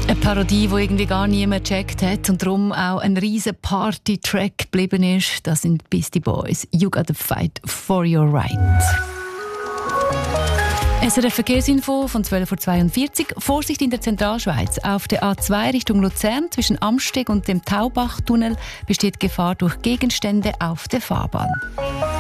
Eine Parodie, die irgendwie gar niemand gecheckt hat und darum auch ein riesen Party-Track geblieben ist. Das sind Beastie Boys. You gotta fight for your right. SRF Verkehrsinfo von 12.42 Uhr. Vorsicht in der Zentralschweiz. Auf der A2 Richtung Luzern zwischen Amsteg und dem Taubach-Tunnel besteht Gefahr durch Gegenstände auf der Fahrbahn.